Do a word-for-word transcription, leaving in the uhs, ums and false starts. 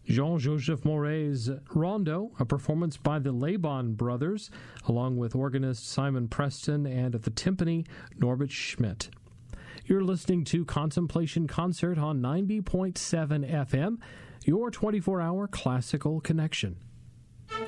Jean-Joseph Maury's Rondo, a performance by the Laban Brothers, along with organist Simon Preston, and at the timpani, Norbert Schmidt. You're listening to Contemplation Concert on ninety point seven F M, your twenty-four hour classical connection.